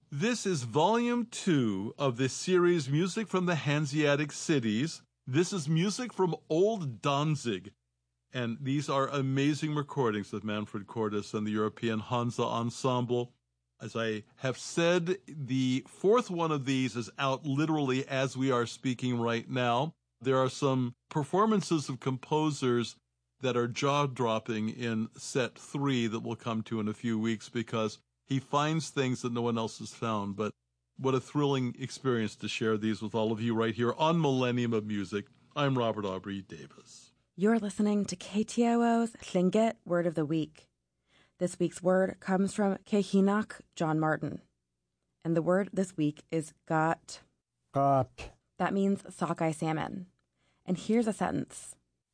This is volume 2 of the series Music from the Hanseatic Cities. This is music from Old Danzig. And these are amazing recordings of Manfred Cordes and the European Hansa Ensemble. As I have said, the fourth one of these is out literally as we are speaking right now. There are some performances of composers that are jaw-dropping in set 3 that we'll come to in a few weeks because he finds things that no one else has found. But what a thrilling experience to share these with all of you right here on Millennium of Music. I'm Robert Aubrey Davis. You're listening to KTOO's Llingit Word of the Week. This week's word comes from Kehinoch John Martin. And the word this week is got. Got. That means sockeye salmon. And here's a sentence.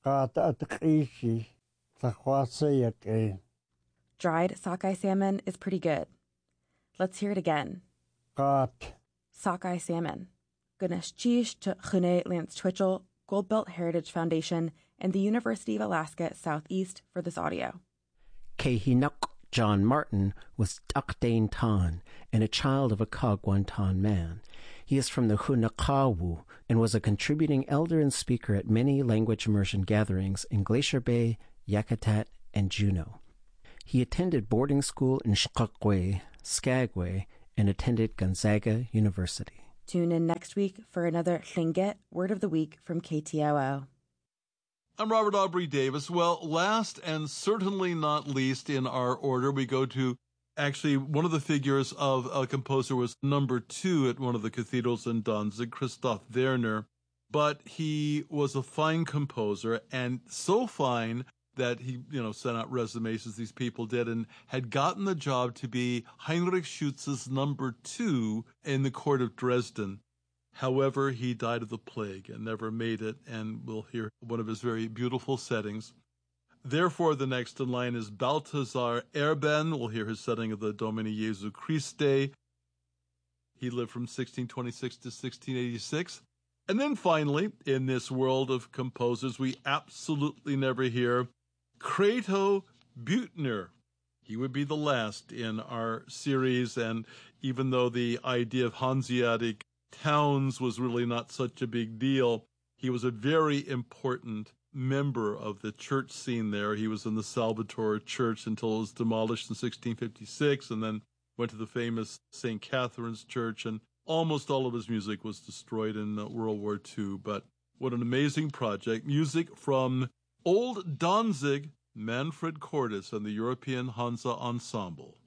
Dried sockeye salmon is pretty good. Let's hear it again. Got. Sockeye salmon. Gunashchish to Chune Lance Twitchell, Goldbelt Heritage Foundation, and the University of Alaska Southeast for this audio. Kehinoch John Martin was Takdain Tan and a child of a Kagwantan man. He is from the Hunakawu and was a contributing elder and speaker at many language immersion gatherings in Glacier Bay, Yakutat, and Juneau. He attended boarding school in Skagway, and attended Gonzaga University. Tune in next week for another Llingit Word of the Week from KTOO. I'm Robert Aubrey Davis. Well, last and certainly not least in our order, we go to actually one of the figures of a composer was number 2 at one of the cathedrals in Danzig, Christoph Werner. But he was a fine composer, and so fine that he, sent out resumes as these people did and had gotten the job to be Heinrich Schütz's number 2 in the court of Dresden. However, he died of the plague and never made it, and we'll hear one of his very beautiful settings. Therefore, the next in line is Balthasar Erben. We'll hear his setting of the Domini Jesu Christe. He lived from 1626 to 1686. And then finally, in this world of composers, we absolutely never hear Creto Büttner. He would be the last in our series, and even though the idea of Hanseatic towns was really not such a big deal, he was a very important member of the church scene there. He was in the Salvatore Church until it was demolished in 1656, and then went to the famous St. Catherine's Church, and almost all of his music was destroyed in World War II. But what an amazing project. Music from Old Danzig, Manfred Cordes and the European Hansa Ensemble.